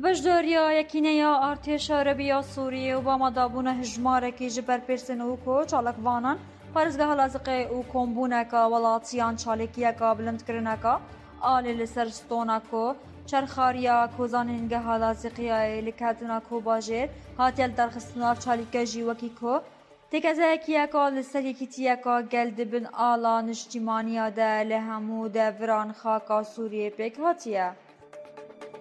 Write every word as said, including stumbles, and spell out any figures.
بەشداریە یەکینەیە ئارتێشە عەرەبیە سووریە و بامەدابوونە هژمارێکی ji berpêrsên û ku çalakvanan parêzgeha Laziqê û kombûneka welatiyan çalêkiyeka bilindkirineka alê li ser stona ku çerxariya kozanîngeha Laziqiyayê li ketina Kobajêr hatiye li derxistina çalîke jî wekî ku têkezeyekiyeka li ser yekîtiyeka gel dibin ala niştimaniya de li hemû deviran xaka Sûriyê pêk hatiye.